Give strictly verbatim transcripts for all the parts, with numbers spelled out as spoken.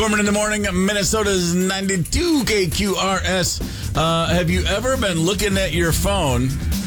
Gorman in the morning, Minnesota's ninety-two K Q R S. Uh, have you ever been looking at your phone?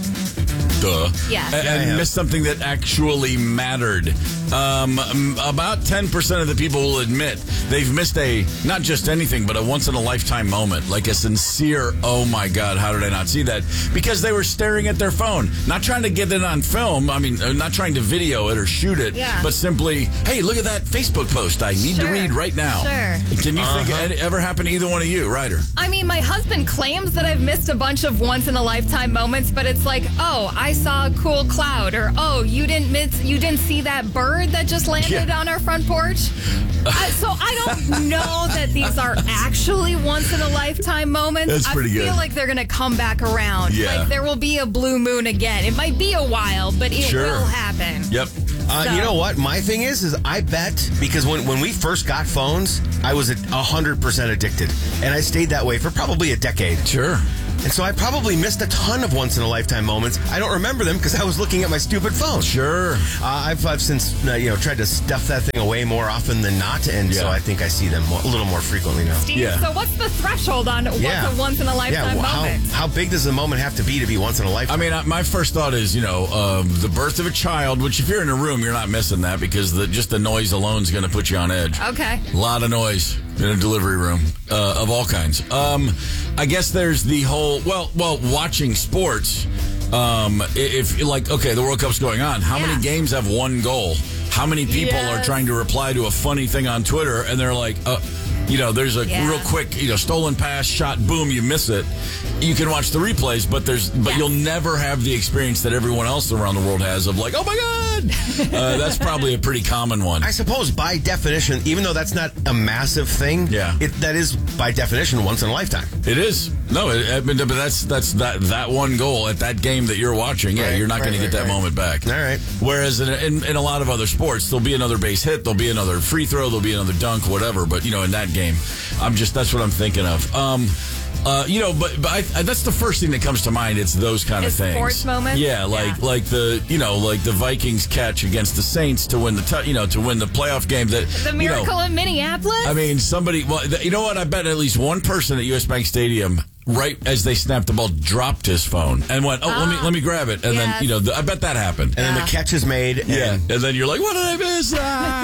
Duh. Yes. And, Yeah, and missed something that actually mattered. Um, about ten percent of the people will admit they've missed a, not just anything, but a once-in-a-lifetime moment. Like a sincere, oh my God, how did I not see that? Because they were staring at their phone. Not trying to get it on film. I mean, not trying to video it or shoot it. Yeah. But simply, hey, look at that Facebook post I need Sure. to read right now. Sure. Can you Uh-huh. think it ever happened to either one of you, Ryder? I mean, my husband claims that I've missed a bunch of once-in-a-lifetime moments, but it's like, oh, I saw a cool cloud, or oh, you didn't miss, you didn't see that bird that just landed Yeah. on our front porch. uh, so I don't know that these are actually once-in-a-lifetime moments. That's pretty I good. feel like they're going to come back around. Yeah. Like there will be a blue moon again. It might be a while, but it Sure. will happen. Yep. Uh, So- You know what? My thing is, is I bet, because when, when we first got phones, I was a hundred percent addicted, and I stayed that way for probably a decade. Sure. And so I probably missed a ton of once in a lifetime moments. I don't remember them because I was looking at my stupid phone. Sure. Uh, I've, I've since uh, you know tried to stuff that thing away more often than not, and so Yeah. I think I see them more, a little more frequently now. Steve, Yeah. so what's the threshold on what's Yeah. a once-in-a-lifetime Yeah, well, how, moment? how big does the moment have to be to be once in a I lifetime? mean, I- my first thought is, you know, um, the birth of a child, which if you're in a room, you're not missing that because the, just the noise alone is going to put you on edge. Okay. A lot of noise in a delivery room uh, of all kinds. Um, I guess there's the whole, well, well, watching sports. Um, if like, okay, the World Cup's going on. How Yeah. many games have one goal? How many people Yes. are trying to reply to a funny thing on Twitter and they're like, uh, you know, there's a Yeah. real quick, you know, stolen pass, shot, boom, you miss it. You can watch the replays, but there's, but Yeah. you'll never have the experience that everyone else around the world has of like, oh my God. Uh, that's probably a pretty common one. I suppose by definition, even though that's not a massive thing, Yeah. it, that is by definition once in a lifetime. It is. No, it, I mean, but that's that's that that one goal at that game that you're watching. Yeah, Right, you're not right, going to get right, that right. moment back. All right. Whereas in, in in a lot of other sports, there'll be another base hit, there'll be another free throw, there'll be another dunk, whatever. But you know, in that game, I'm just that's what I'm thinking of. Um, uh, you know, but, but I, I, that's the first thing that comes to mind. It's those kind Is of things. sports moments? Yeah, like Yeah. like the you know like the Vikings catch against the Saints to win the t- you know to win the playoff game. That The you miracle know, in Minneapolis? I mean, somebody. Well, th- you know what? I bet at least one person at U S Bank Stadium, right as they snapped the ball, dropped his phone and went, "Oh, let me let me grab it." And then Yes. you know, th- I bet that happened. And then Yeah. the catch is made. And Yeah, and then you're like, "What did I miss?"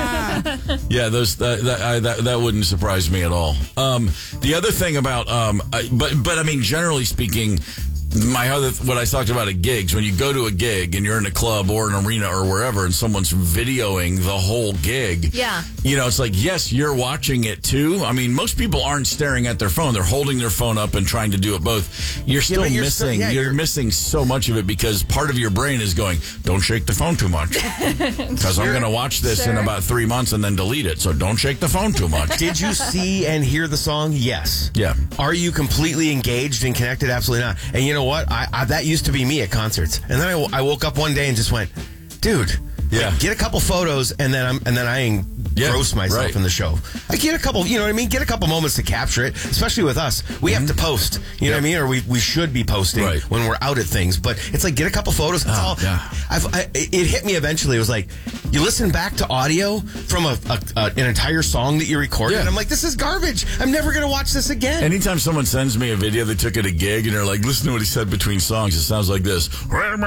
Ah! yeah, those that that, I, that that wouldn't surprise me at all. Um, the other thing about, um, I, but but I mean, generally speaking. My other, what I talked about at gigs, when you go to a gig and you're in a club or an arena or wherever and someone's videoing the whole gig. Yeah. You know, it's like, yes, you're watching it too. I mean, most people aren't staring at their phone. They're holding their phone up and trying to do it both. You're still but you're still- missing, yeah, you're, you're- missing so much of it because part of your brain is going, don't shake the phone too much. Because I'm going to watch this in Sure. about three months and then delete it. So don't shake the phone too much. Did you see and hear the song? Yes. Yeah. Are you completely engaged and connected? Absolutely not. And you know what? I, I that used to be me at concerts, and then I, w- I woke up one day and just went, dude. Yeah. like, get a couple photos, and then I'm and then I engross Yeah, myself right. in the show. I get a couple, you know what I mean? Get a couple moments to capture it, especially with us. We have to post, you know what I mean? Or we, we should be posting Right. when we're out at things. But it's like, get a couple photos. That's Oh, all. yeah. I've, I, it hit me eventually. It was like, you listen back to audio from a, a, a an entire song that you recorded, Yeah. and I'm like, this is garbage. I'm never going to watch this again. Anytime someone sends me a video they took at a gig and they're like, listen to what he said between songs, it sounds like this. I'm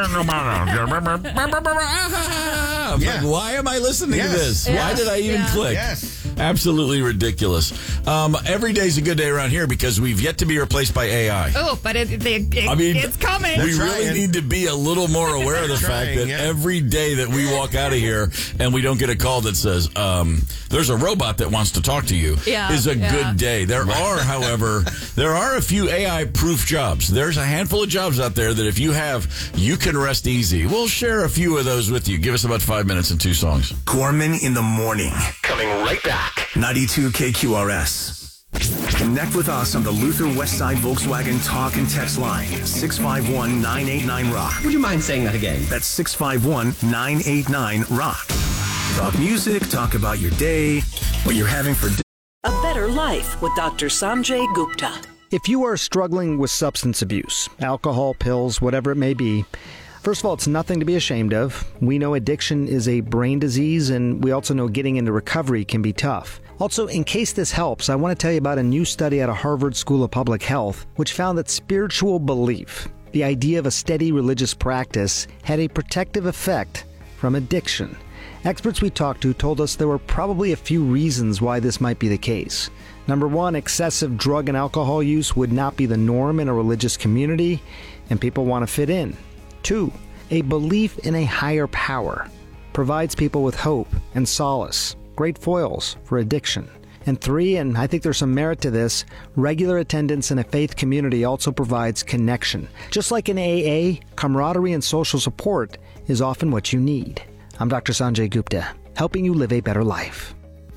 Yeah. like, why am I listening Yes. to this? Why Yes. did I even Yeah. click? Yes. Absolutely ridiculous. Um, every day's a good day around here because we've yet to be replaced by A I. Oh, but it, it, it, I mean, it's coming. We They're really trying. need to be a little more aware of the They're fact trying, that yeah. every day that we walk out of here and we don't get a call that says, um, there's a robot that wants to talk to you Yeah, is a yeah. good day. There are, however, there are a few A I-proof jobs. There's a handful of jobs out there that if you have, you can rest easy. We'll share a few of those with you. Give us about five minutes and two songs. Gorman in the morning. Coming right back. ninety-two K Q R S. Connect with us on the Luther Westside Volkswagen talk and text line. six five one, nine eight nine, rock. Would you mind saying that again? That's six five one, nine eight nine, rock. Talk music, talk about your day, what you're having for dinner. A Better Life with Doctor Sanjay Gupta. If you are struggling with substance abuse, alcohol, pills, whatever it may be, First of all, it's nothing to be ashamed of. We know addiction is a brain disease, and we also know getting into recovery can be tough. Also, in case this helps, I want to tell you about a new study out of Harvard School of Public Health, which found that spiritual belief, the idea of a steady religious practice, had a protective effect from addiction. Experts we talked to told us there were probably a few reasons why this might be the case. Number one, excessive drug and alcohol use would not be the norm in a religious community, and people want to fit in. Two, a belief in a higher power provides people with hope and solace, great foils for addiction. And three, and I think there's some merit to this, regular attendance in a faith community also provides connection. Just like in A A, camaraderie and social support is often what you need. I'm Doctor Sanjay Gupta, helping you live a better life.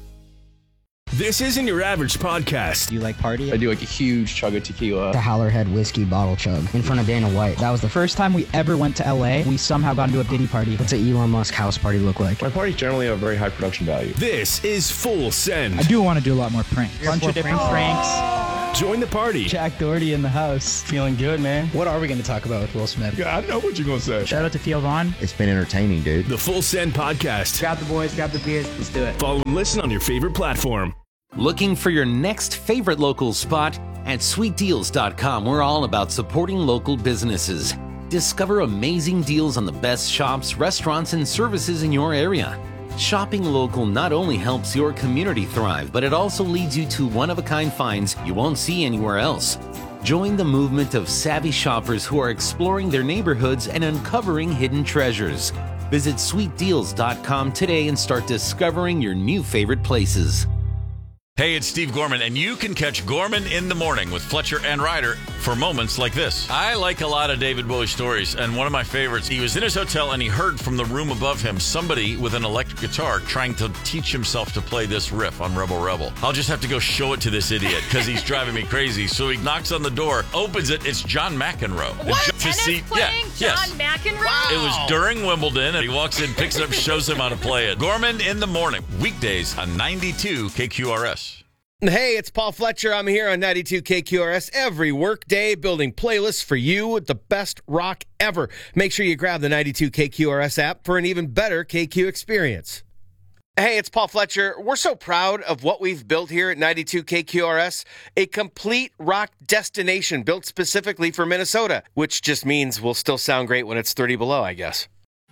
This isn't your average podcast. Do you like party? I do like a huge chug of tequila. The Howlerhead whiskey bottle chug in front of Dana White. That was the first time we ever went to L A. We somehow got into a Diddy party. What's an Elon Musk house party look like? My parties generally have a very high production value. This is Full Send. I do want to do a lot more pranks. A bunch of different pranks. pranks. Join the party. Jack Doherty in the house. Feeling good, man. What are we going to talk about with Will Smith? Yeah, I know what you're going to say. Shout out to Theo Vaughn. It's been entertaining, dude. The Full Send podcast. Grab the boys, grab the beers, let's do it. Follow and listen on your favorite platform. Looking for your next favorite local spot? At sweet deals dot com, we're all about supporting local businesses. Discover amazing deals on the best shops, restaurants, and services in your area. Shopping local not only helps your community thrive, but it also leads you to one-of-a-kind finds you won't see anywhere else. Join the movement of savvy shoppers who are exploring their neighborhoods and uncovering hidden treasures. Visit sweet deals dot com today and start discovering your new favorite places. Hey, it's Steve Gorman, and you can catch Gorman in the Morning with Fletcher and Ryder for moments like this. I like a lot of David Bowie stories, and one of my favorites, he was in his hotel and he heard from the room above him somebody with an electric guitar trying to teach himself to play this riff on Rebel Rebel. I'll just have to go show it to this idiot because he's driving me crazy. So he knocks on the door, opens it, it's John McEnroe. What? And Tennis see, playing yeah, John yes. McEnroe? Wow. It was during Wimbledon, and he walks in, picks it up, shows him how to play it. Gorman in the Morning, weekdays on ninety-two K Q R S. Hey, it's Paul Fletcher. I'm here on ninety-two K Q R S every workday building playlists for you with the best rock ever. Make sure you grab the ninety-two K Q R S app for an even better K Q experience. Hey, it's Paul Fletcher. We're so proud of what we've built here at ninety-two K Q R S, a complete rock destination built specifically for Minnesota, which just means we'll still sound great when it's thirty below, I guess.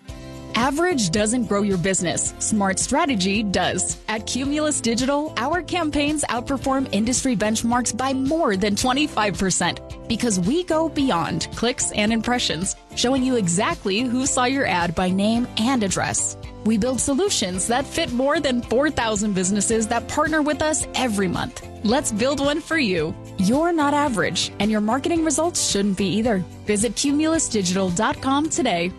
Average doesn't grow your business. Smart strategy does. At Cumulus Digital, our campaigns outperform industry benchmarks by more than twenty-five percent because we go beyond clicks and impressions, showing you exactly who saw your ad by name and address. We build solutions that fit more than four thousand businesses that partner with us every month. Let's build one for you. You're not average, and your marketing results shouldn't be either. Visit cumulus digital dot com today.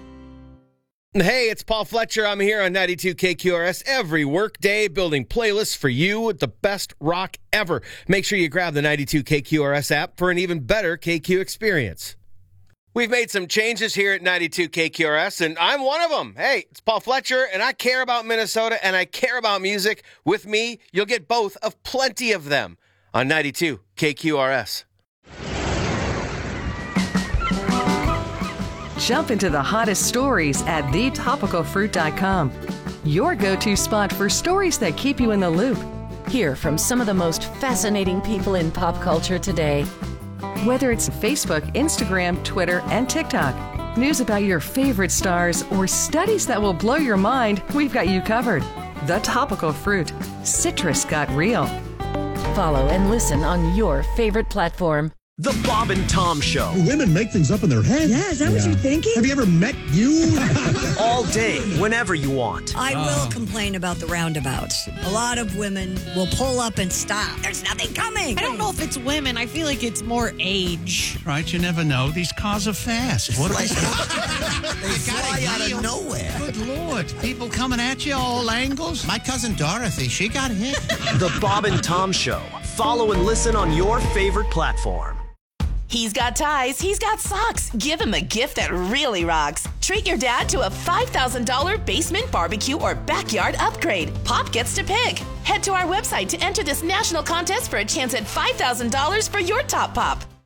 Hey, it's Paul Fletcher. I'm here on ninety-two K Q R S every workday building playlists for you with the best rock ever. Make sure you grab the ninety-two K Q R S app for an even better K Q experience. We've made some changes here at ninety-two K Q R S, and I'm one of them. Hey, it's Paul Fletcher, and I care about Minnesota, and I care about music. With me, you'll get both of plenty of them on ninety-two K Q R S. Jump into the hottest stories at the topical fruit dot com. Your go-to spot for stories that keep you in the loop. Hear from some of the most fascinating people in pop culture today. Whether it's Facebook, Instagram, Twitter, and TikTok, news about your favorite stars, or studies that will blow your mind, we've got you covered. The Topical Fruit. Citrus got real. Follow and listen on your favorite platform. The Bob and Tom Show. Women make things up in their head. Yeah, is that yeah. what you're thinking? Have you ever met you? All day, whenever you want. I will oh. complain about the roundabouts. A lot of women will pull up and stop. There's nothing coming. I don't know if it's women. I feel like it's more age. Right, you never know. These cars are fast. What like, they fly out of nowhere. Good Lord. People coming at you all angles. My cousin Dorothy, she got hit. The Bob and Tom Show. Follow and listen on your favorite platform. He's got ties, he's got socks. Give him a gift that really rocks. Treat your dad to a five thousand dollars basement barbecue or backyard upgrade. Pop gets to pick. Head to our website to enter this national contest for a chance at five thousand dollars for your top pop.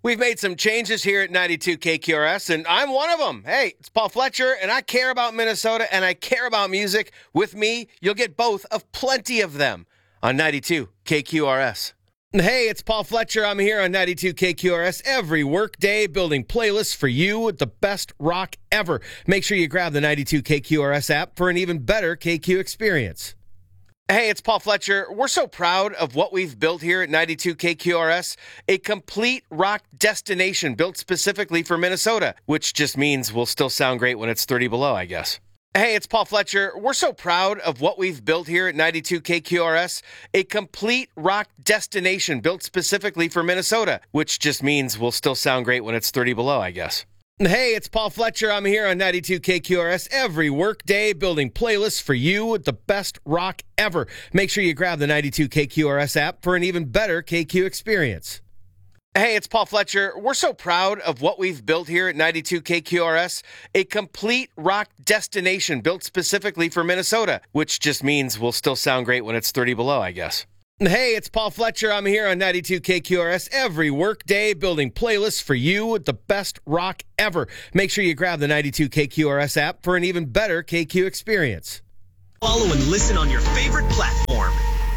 We've made some changes here at ninety-two K Q R S, and I'm one of them. Hey, it's Paul Fletcher, and I care about Minnesota, and I care about music. With me, you'll get both of plenty of them on ninety-two K Q R S. Hey, it's Paul Fletcher. I'm here on ninety-two K Q R S every workday building playlists for you with the best rock ever. Make sure you grab the ninety-two K Q R S app for an even better K Q experience. Hey, it's Paul Fletcher. We're so proud of what we've built here at ninety-two K Q R S, a complete rock destination built specifically for Minnesota, which just means we'll still sound great when it's thirty below, I guess. Hey, it's Paul Fletcher. We're so proud of what we've built here at ninety-two K Q R S, a complete rock destination built specifically for Minnesota, which just means we'll still sound great when it's thirty below, I guess. Hey, it's Paul Fletcher. I'm here on ninety-two K Q R S every workday building playlists for you with the best rock ever. Make sure you grab the ninety-two K Q R S app for an even better K Q experience. Hey, it's Paul Fletcher. We're so proud of what we've built here at ninety-two K Q R S, a complete rock destination built specifically for Minnesota, which just means we'll still sound great when it's thirty below, I guess. Hey, it's Paul Fletcher. I'm here on ninety-two K Q R S every workday building playlists for you with the best rock ever. Make sure you grab the ninety-two K Q R S app for an even better K Q experience. Follow and listen on your favorite platform.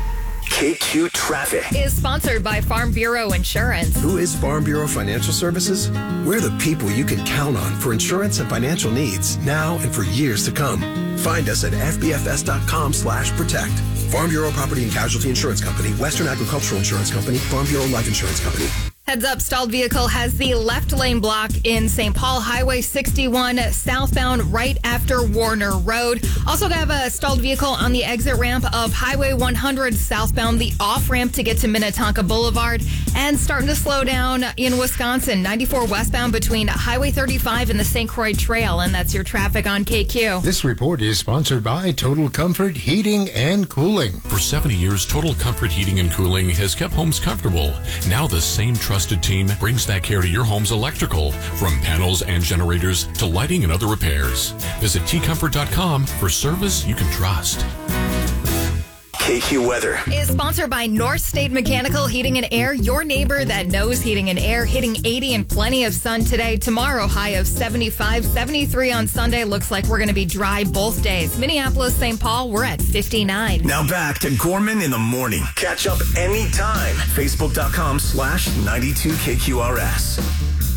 K Q Traffic is sponsored by Farm Bureau Insurance. Who is Farm Bureau Financial Services? We're the people you can count on for insurance and financial needs now and for years to come. Find us at f b f s dot com slash protect. Farm Bureau Property and Casualty Insurance Company, Western Agricultural Insurance Company, Farm Bureau Life Insurance Company. Heads up, stalled vehicle has the left lane block in Saint Paul, Highway sixty-one southbound right after Warner Road. Also have a stalled vehicle on the exit ramp of Highway one hundred southbound, the off ramp to get to Minnetonka Boulevard. And starting to slow down in Wisconsin, ninety-four westbound between Highway thirty-five and the Saint Croix Trail. And that's your traffic on K Q. This report is sponsored by Total Comfort Heating and Cooling. For seventy years, Total Comfort Heating and Cooling has kept homes comfortable. Now the same trusted team brings that care to your home's electrical, from panels and generators to lighting and other repairs. Visit t comfort dot com for service you can trust. K Q Weather is sponsored by North State Mechanical Heating and Air, your neighbor that knows heating and air. Hitting eighty and plenty of sun today. Tomorrow, high of seventy-five, seventy-three on Sunday. Looks like we're going to be dry both days. Minneapolis, Saint Paul, we're at fifty-nine. Now back to Gorman in the morning. Catch up anytime. Facebook dot com slash ninety-two K Q R S.